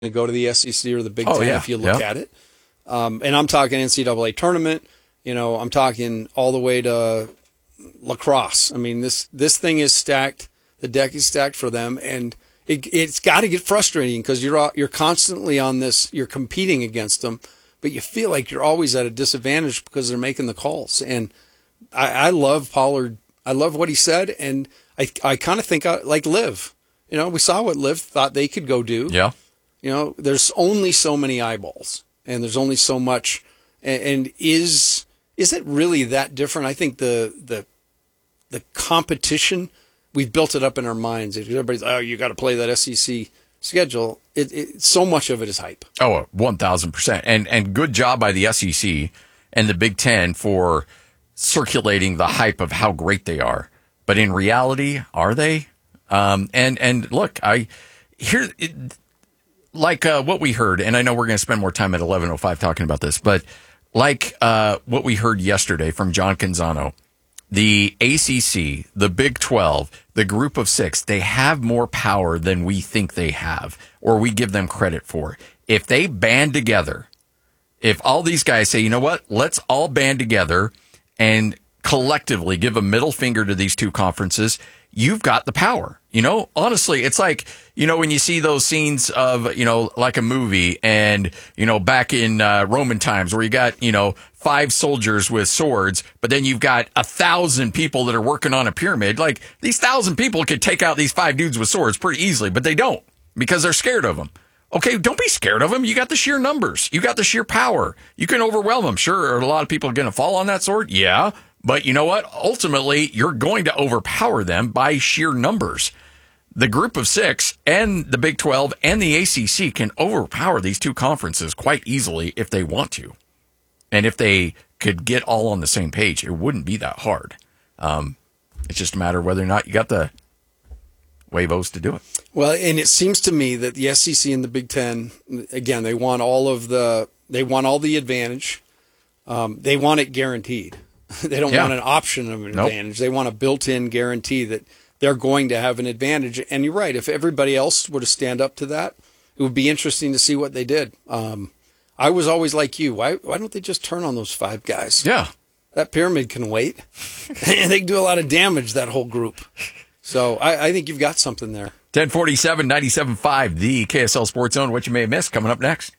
to go to the SEC or the Big Oh, Ten yeah. if you look at it. And I'm talking NCAA tournament. I'm talking all the way to lacrosse. I mean, this thing is stacked. The deck is stacked for them, and it's got to get frustrating because you're constantly on this. You're competing against them, but you feel like you're always at a disadvantage because they're making the calls. And I love Pollard. I love what he said, and I kind of think like Liv. We saw what Liv thought they could go do. Yeah. There's only so many eyeballs, and there's only so much. And is it really that different? I think the competition, we've built it up in our minds. If everybody's, you got to play that SEC schedule. So much of it is hype. Oh, 1,000%. And good job by the SEC and the Big Ten for circulating the hype of how great they are. But in reality, are they? And look, what we heard, and I know we're going to spend more time at 11:05 talking about this, but what we heard yesterday from John Canzano, the ACC, the Big 12, the Group of Six, they have more power than we think they have, or we give them credit for. If they band together, if all these guys say, you know what, let's all band together and collectively give a middle finger to these two conferences, you've got the power. Honestly, it's like, when you see those scenes of, like a movie and, back in Roman times where you got, 5 soldiers with swords, but then you've got 1,000 people that are working on a pyramid. Like, these 1,000 people could take out these 5 dudes with swords pretty easily, but they don't because they're scared of them. Okay, don't be scared of them. You got the sheer numbers. You got the sheer power. You can overwhelm them. Sure, are a lot of people going to fall on that sword? Yeah. But you know what? Ultimately, you're going to overpower them by sheer numbers. The Group of Six and the Big 12 and the ACC can overpower these two conferences quite easily if they want to. And if they could get all on the same page, it wouldn't be that hard. It's just a matter of whether or not you got the huevos to do it. Well, and it seems to me that the SEC and the Big Ten, again, they want all the advantage. They want it guaranteed. They don't want an option of an advantage. They want a built-in guarantee that they're going to have an advantage. And you're right. If everybody else were to stand up to that, it would be interesting to see what they did. I was always like you. Why don't they just turn on those 5 guys? Yeah. That pyramid can wait. And they can do a lot of damage, that whole group. So I think you've got something there. 1047, 97.5, the KSL Sports Zone. What you may have missed coming up next.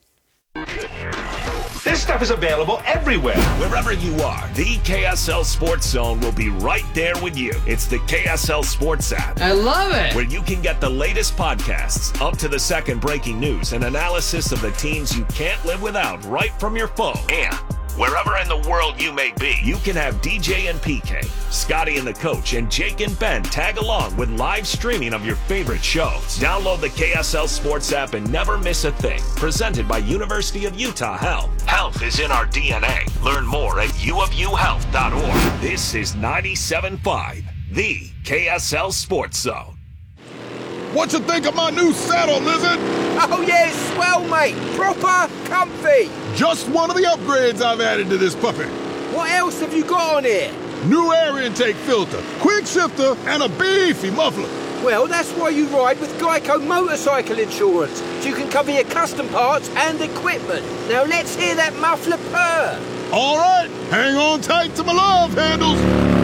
This stuff is available everywhere. Wherever you are, the KSL Sports Zone will be right there with you. It's the KSL Sports app. I love it. Where you can get the latest podcasts, up to the second breaking news, and analysis of the teams you can't live without right from your phone. And wherever in the world you may be, you can have DJ and PK, Scotty and the coach, and Jake and Ben tag along with live streaming of your favorite shows. Download the KSL Sports app and never miss a thing. Presented by University of Utah Health. Health is in our DNA. Learn more at uofuhealth.org. This is 97.5, the KSL Sports Zone. What you think of my new saddle, Lizard? Oh yeah, it's swell, mate. Proper comfy. Just one of the upgrades I've added to this puppy. What else have you got on here? New air intake filter, quick shifter, and a beefy muffler. Well, that's why you ride with Geico Motorcycle Insurance, so you can cover your custom parts and equipment. Now let's hear that muffler purr. All right, hang on tight to my love handles.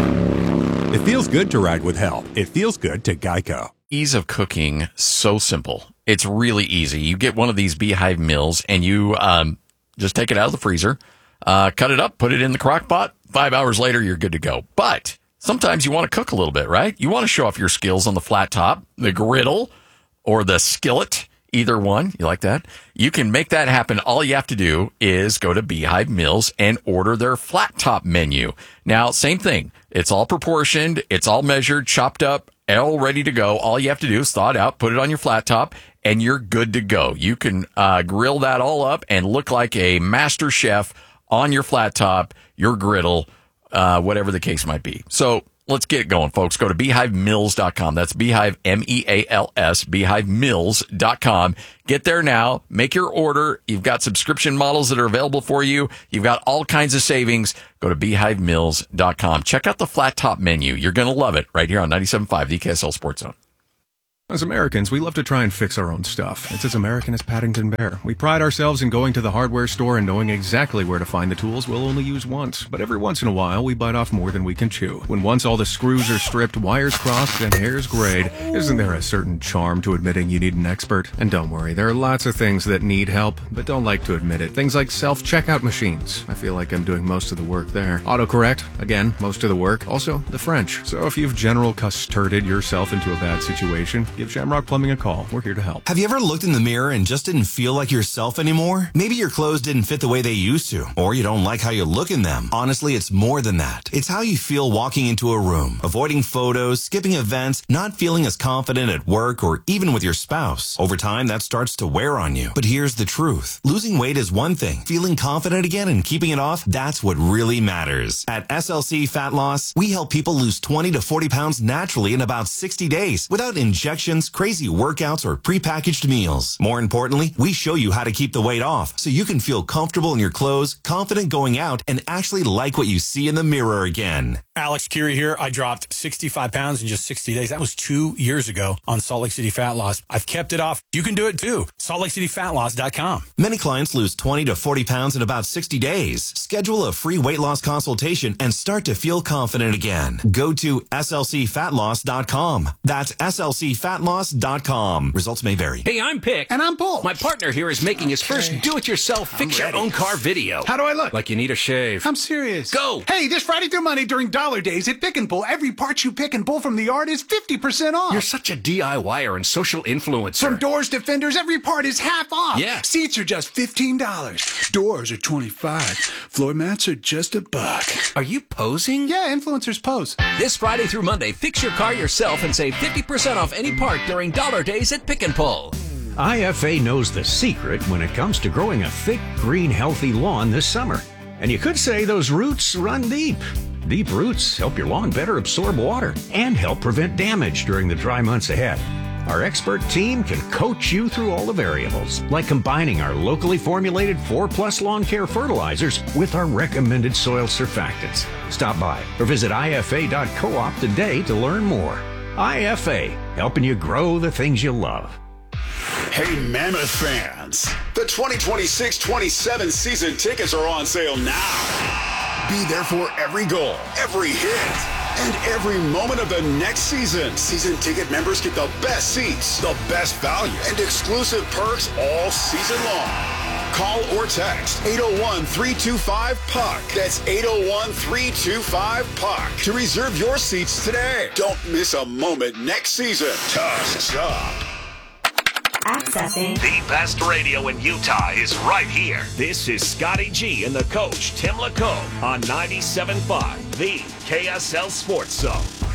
It feels good to ride with help. It feels good to Geico. Ease of cooking, so simple. It's really easy. You get one of these Beehive meals and you just take it out of the freezer, cut it up, put it in the crock pot. 5 hours later, you're good to go. But sometimes you want to cook a little bit, right? You want to show off your skills on the flat top, the griddle, or the skillet. Either one. You like that? You can make that happen. All you have to do is go to Beehive Meals and order their flat top menu. Now, same thing. It's all proportioned. It's all measured, chopped up, all ready to go. All you have to do is thaw it out, put it on your flat top, and you're good to go. You can grill that all up and look like a master chef on your flat top, your griddle, whatever the case might be. So let's get it going, folks. Go to beehivemills.com. That's Beehive, M-E-A-L-S, beehivemills.com. Get there now. Make your order. You've got subscription models that are available for you. You've got all kinds of savings. Go to beehivemills.com. Check out the flat top menu. You're going to love it right here on 97.5, the KSL Sports Zone. As Americans, we love to try and fix our own stuff. It's as American as Paddington Bear. We pride ourselves in going to the hardware store and knowing exactly where to find the tools we'll only use once. But every once in a while, we bite off more than we can chew. When once all the screws are stripped, wires crossed, and hairs grayed, isn't there a certain charm to admitting you need an expert? And don't worry, there are lots of things that need help, but don't like to admit it. Things like self-checkout machines. I feel like I'm doing most of the work there. Autocorrect, again, most of the work. Also, the French. So if you've general custarded yourself into a bad situation, give Shamrock Plumbing a call. We're here to help. Have you ever looked in the mirror and just didn't feel like yourself anymore? Maybe your clothes didn't fit the way they used to, or you don't like how you look in them. Honestly, it's more than that. It's how you feel walking into a room, avoiding photos, skipping events, not feeling as confident at work or even with your spouse. Over time, that starts to wear on you. But here's the truth. Losing weight is one thing. Feeling confident again and keeping it off, that's what really matters. At SLC Fat Loss, we help people lose 20 to 40 pounds naturally in about 60 days without injections, crazy workouts, or prepackaged meals. More importantly, we show you how to keep the weight off so you can feel comfortable in your clothes, confident going out, and actually like what you see in the mirror again. Alex Curie here. I dropped 65 pounds in just 60 days. That was 2 years ago on Salt Lake City Fat Loss. I've kept it off. You can do it too. SaltLakeCityFatLoss.com. Many clients lose 20 to 40 pounds in about 60 days. Schedule a free weight loss consultation and start to feel confident again. Go to SLCFatLoss.com. That's SLCFatLoss.com. Results may vary. Hey, I'm Pick. And I'm Bull. My partner here is making his first do-it-yourself fix-your-own-car video. How do I look? Like you need a shave. I'm serious. Go! Hey, this Friday through Monday during Dollar Days at Pick and Pull, every part you pick and pull from the yard is 50% off. You're such a DIYer and social influencer. From doors to fenders, every part is half off. Yeah. Seats are just $15. Doors are $25. Floor mats are just $1. Are you posing? Yeah, influencers pose. This Friday through Monday, fix your car yourself and save 50% off any part during Dollar Days at Pick and Pull. IFA knows the secret when it comes to growing a thick, green, healthy lawn this summer. And you could say those roots run deep. Deep roots help your lawn better absorb water and help prevent damage during the dry months ahead. Our expert team can coach you through all the variables, like combining our locally formulated 4+ lawn care fertilizers with our recommended soil surfactants. Stop by or visit IFA.coop today to learn more. IFA, helping you grow the things you love. Hey, Mammoth fans, the 2026-27 season tickets are on sale now. Be there for every goal, every hit, and every moment of the next season. Season ticket members get the best seats, the best value, and exclusive perks all season long. Call or text 801-325-PUCK. That's 801-325-PUCK to reserve your seats today. Don't miss a moment next season. Tusk's up. Accessing. The best radio in Utah is right here. This is Scotty G and the coach, Tim LaCombe, on 97.5, the KSL Sports Zone.